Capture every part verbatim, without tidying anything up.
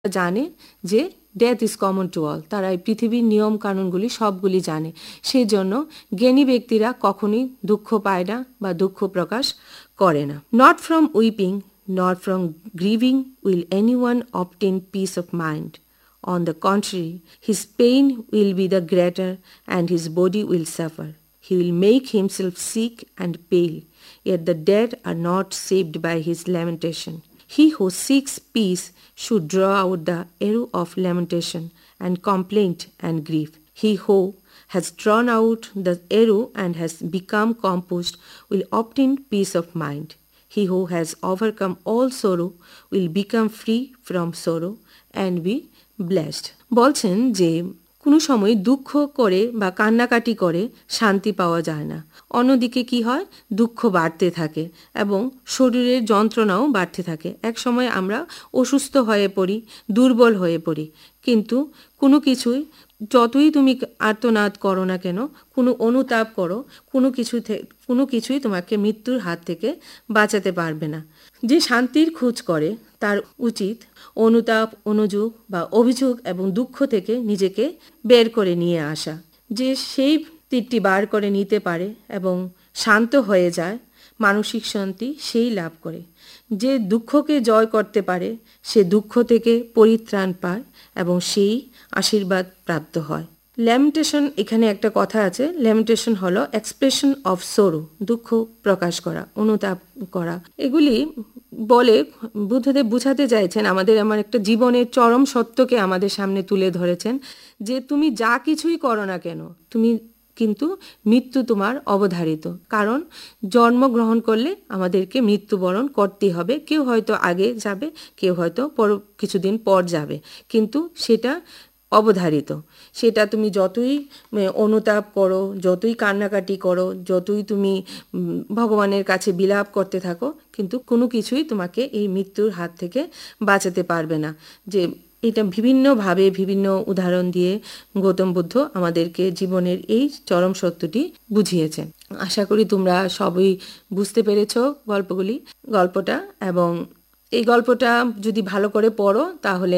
জানে যে death is common to all, তারা এই পৃথিবীর নিয়ম কানুনগুলি সবগুলি জানে। সেই জন্য জ্ঞানী ব্যক্তিরা কখনোই দুঃখ পায় না বা দুঃখ প্রকাশ করে না। Not from whipping not from grieving will any one obtain piece of mind. On the contrary, his pain will be the greater and his body will suffer. He will make himself sick and pale, yet the dead are not saved by his lamentation. He who seeks peace should draw out the arrow of lamentation and complaint and grief. He who has drawn out the arrow and has become composed will obtain peace of mind. He who has overcome all sorrow will become free from sorrow and be blessed. বলছেন যে কোনো সময় দুঃখ করে বা কান্নাকাটি করে শান্তি পাওয়া যায় না, অন্যদিকে কি হয়, দুঃখ বাড়তে থাকে এবং শরীরের যন্ত্রণাও বাড়তে থাকে। এক সময় আমরা অসুস্থ হয়ে পড়ি, দুর্বল হয়ে পড়ি, কিন্তু কোনো কিছুই যতই তুমি আর্তনাদ করো না কেন, কোনো অনুতাপ করো, কোনো কিছু কোনো কিছুই তোমাকে মৃত্যুর হাত থেকে বাঁচাতে পারবে না। যে শান্তির খোঁজ করে তার উচিত অনুতাপ, অনুযোগ বা অভিযোগ এবং দুঃখ থেকে নিজেকে বের করে নিয়ে আসা। যে সেই তীরটি বার করে নিতে পারে এবং শান্ত হয়ে যায়, মানসিক শান্তি সেই লাভ করে। যে দুঃখকে জয় করতে পারে সে দুঃখ থেকে পরিত্রাণ পায় এবং সেই আশীর্বাদ প্রাপ্ত হয়। ল্যামেন্টেশন, এখানে একটা কথা আছে, ল্যামেন্টেশন হলো এক্সপ্রেশন অফ সোরো, দুঃখ প্রকাশ করা, অনুতাপ করা। এগুলি বলে বুদ্ধদেব বুঝাতে চাইছেন আমাদের আমার একটা জীবনের চরম সত্যকে আমাদের সামনে তুলে ধরেছেন যে তুমি যা কিছুই করো না কেন, তুমি কিন্তু মৃত্যু তোমার অবধারিত। কারণ জন্মগ্রহণ করলে আমাদেরকে মৃত্যুবরণ করতেই হবে। কেউ হয়তো আগে যাবে, কেউ হয়তো পর কিছুদিন পর যাবে, কিন্তু সেটা অবধারিত। সেটা তুমি যতই অনুতাপ করো, যতই কান্নাকাটি করো, যতই তুমি ভগবানের কাছে বিলাপ করতে থাকো, কিন্তু কোনো কিছুই তোমাকে এই মৃত্যুর হাত থেকে বাঁচাতে পারবে না। যে এটা বিভিন্নভাবে বিভিন্ন উদাহরণ দিয়ে গৌতম বুদ্ধ আমাদেরকে জীবনের এই চরম সত্যটি বুঝিয়েছেন। আশা করি তোমরা সবই বুঝতে পেরেছ গল্পগুলি গল্পটা এবং এই গল্পটা যদি ভালো করে পড়ো তাহলে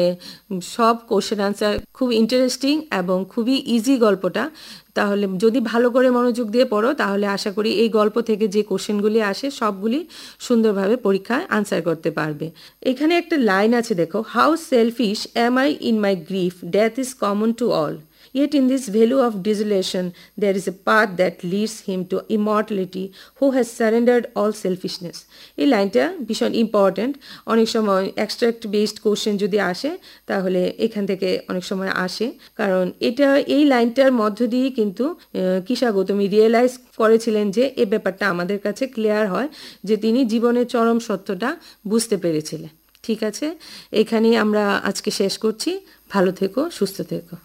সব কোশ্চেন আনসার খুব ইন্টারেস্টিং এবং খুবই ইজি গল্পটা। তাহলে যদি ভালো করে মনোযোগ দিয়ে পড়ো তাহলে আশা করি এই গল্প থেকে যে কোশ্চেনগুলি আসে সবগুলি সুন্দরভাবে পরীক্ষায় আনসার করতে পারবে। এখানে একটা লাইন আছে, দেখো, how shellfish am I in my grief, death is common to all, yet in this valley of desolation there is a path that leads him to immortality who has surrendered all selfishness. এই লাইনটা ভীষণ important. অনেক সময় extract based question যদি আসে তাহলে এখান থেকে অনেক সময় আসে, কারণ এটা এই লাইনটার মধ্য দিয়ে কিন্তু কিসা গৌতমী রিয়েলাইজ করেছিলেন যে এই ব্যাপারটা আমাদের কাছে ক্লিয়ার হয় যে তিনি জীবনের চরম সত্যটা বুঝতে পেরেছিলেন। ঠিক আছে, এখানেই আমরা আজকে শেষ করছি। ভালো থেকো, সুস্থ থেকো।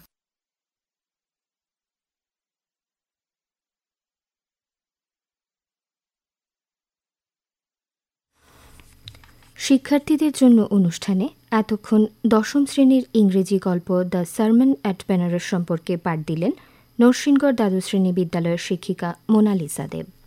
শিক্ষার্থীদের জন্য অনুষ্ঠানে এতক্ষণ দশম শ্রেণীর ইংরেজি গল্প দ্য সারমন অ্যাট বেনারস সম্পর্কে পাঠ দিলেন নরসিংগড় দ্বাদশ শ্রেণী বিদ্যালয়ের শিক্ষিকা মোনালিসা দেব।